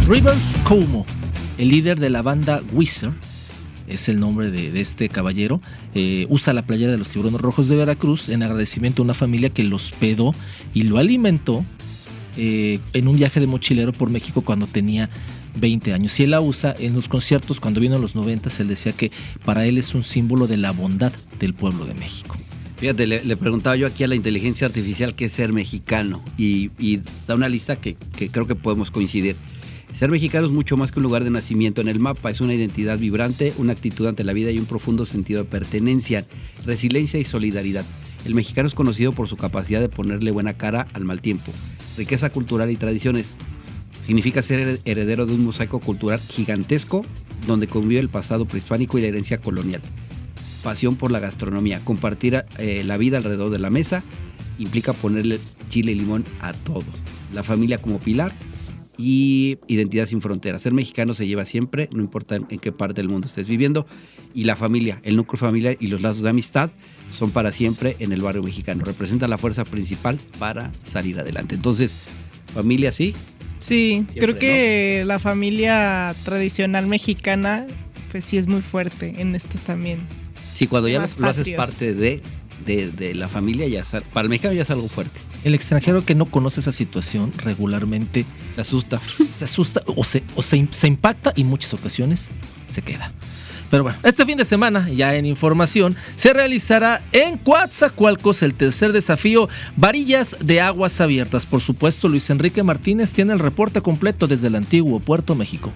Rivers Cuomo, el líder de la banda Weezer, es el nombre de este caballero, usa la playera de los Tiburones Rojos de Veracruz en agradecimiento a una familia que lo hospedó y lo alimentó en un viaje de mochilero por México cuando tenía 20 años. Y él la usa en los conciertos. Cuando vino en los 90, él decía que para él es un símbolo de la bondad del pueblo de México. Fíjate, le preguntaba yo aquí a la inteligencia artificial qué es ser mexicano y da una lista que creo que podemos coincidir. Ser mexicano es mucho más que un lugar de nacimiento en el mapa, es una identidad vibrante, una actitud ante la vida y un profundo sentido de pertenencia, resiliencia y solidaridad. El mexicano es conocido por su capacidad de ponerle buena cara al mal tiempo, riqueza cultural y tradiciones. Significa ser heredero de un mosaico cultural gigantesco donde convive el pasado prehispánico y la herencia colonial. Pasión por la gastronomía, compartir la vida alrededor de la mesa implica ponerle chile y limón a todo. La familia como pilar y identidad sin fronteras. Ser mexicano se lleva siempre, no importa en qué parte del mundo estés viviendo, y la familia, el núcleo familiar y los lazos de amistad son para siempre en el barrio mexicano. Representa la fuerza principal para salir adelante. Entonces, familia sí. Sí, siempre, creo que ¿no? la familia tradicional mexicana, pues sí es muy fuerte en estos también. Sí, cuando ya Más lo haces patrios. parte de la familia, para el mexicano ya es algo fuerte. El extranjero que no conoce esa situación regularmente Te asusta. se asusta o se impacta y en muchas ocasiones se queda. Pero bueno, este fin de semana, ya en información, se realizará en Coatzacoalcos el tercer desafío Varillas de Aguas Abiertas. Por supuesto, Luis Enrique Martínez tiene el reporte completo desde el antiguo Puerto México.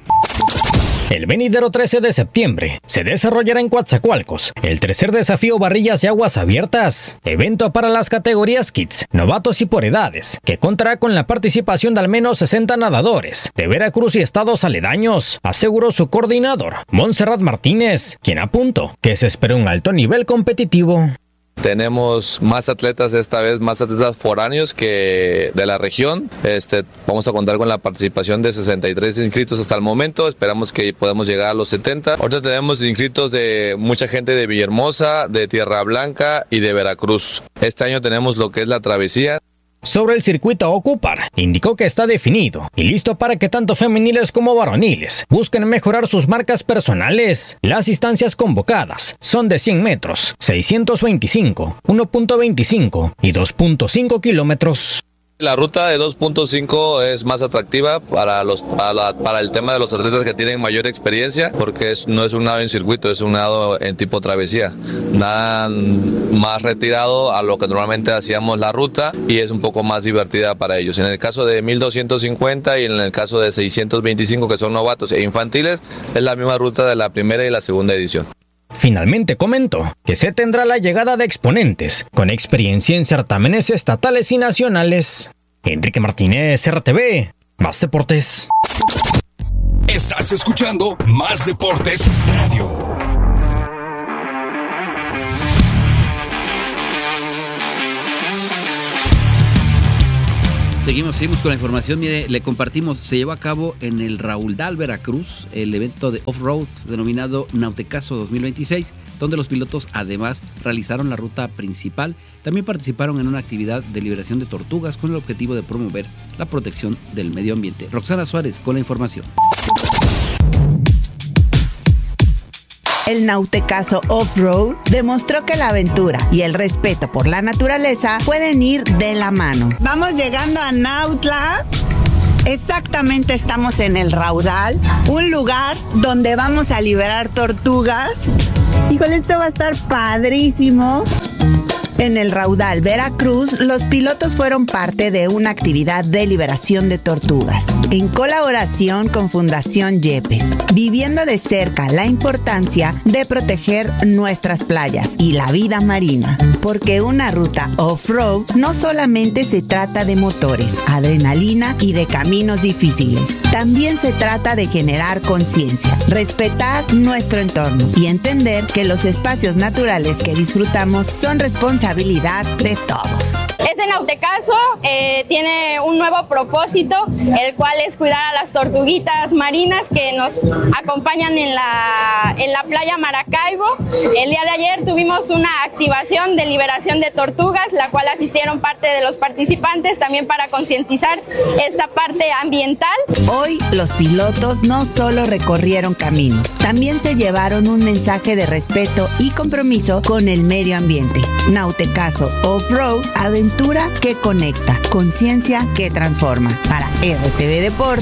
El venidero 13 de septiembre se desarrollará en Coatzacoalcos el tercer desafío Varillas de Aguas Abiertas, evento para las categorías Kids, novatos y por edades, que contará con la participación de al menos 60 nadadores de Veracruz y estados aledaños, aseguró su coordinador, Montserrat Martínez, quien apuntó que se espera un alto nivel competitivo. Tenemos más atletas esta vez, más atletas foráneos que de la región. Vamos a contar con la participación de 63 inscritos hasta el momento. Esperamos que podamos llegar a los 70. Ahorita tenemos inscritos de mucha gente de Villahermosa, de Tierra Blanca y de Veracruz. Este año tenemos lo que es la travesía. Sobre el circuito a ocupar, indicó que está definido y listo para que tanto femeniles como varoniles busquen mejorar sus marcas personales. Las distancias convocadas son de 100 metros, 625, 1.25 y 2.5 kilómetros. La ruta de 2.5 es más atractiva para el tema de los atletas que tienen mayor experiencia, porque no es un nado en circuito, es un nado en tipo travesía. Nadan más retirado a lo que normalmente hacíamos la ruta y es un poco más divertida para ellos. En el caso de 1250 y en el caso de 625, que son novatos e infantiles, es la misma ruta de la primera y la segunda edición. Finalmente comentó que se tendrá la llegada de exponentes con experiencia en certámenes estatales y nacionales. Enrique Martínez, RTV, Más Deportes. Estás escuchando Más Deportes Radio. Seguimos con la información. Mire, le compartimos, se llevó a cabo en el Raudal, Veracruz, el evento de off-road denominado Nautecaso 2026, donde los pilotos además realizaron la ruta principal. También participaron en una actividad de liberación de tortugas con el objetivo de promover la protección del medio ambiente. Roxana Suárez con la información. El Nautecaso Off-Road demostró que la aventura y el respeto por la naturaleza pueden ir de la mano. Vamos llegando a Nautla. Exactamente, estamos en el Raudal, un lugar donde vamos a liberar tortugas. Híjole, esto va a estar padrísimo. En el Raudal, Veracruz, los pilotos fueron parte de una actividad de liberación de tortugas, en colaboración con Fundación Yepes, viviendo de cerca la importancia de proteger nuestras playas y la vida marina, porque una ruta off-road no solamente se trata de motores, adrenalina y de caminos difíciles, también se trata de generar conciencia, respetar nuestro entorno y entender que los espacios naturales que disfrutamos son responsabilidad de todos. Este Nautecaso tiene un nuevo propósito, el cual es cuidar a las tortuguitas marinas que nos acompañan en la playa Maracaibo. El día de ayer tuvimos una activación de liberación de tortugas, la cual asistieron parte de los participantes también para concientizar esta parte ambiental. Hoy los pilotos no solo recorrieron caminos, también se llevaron un mensaje de respeto y compromiso con el medio ambiente. Nautecaso Off-Road, aventura que conecta, conciencia que transforma. Para RTV Deportes.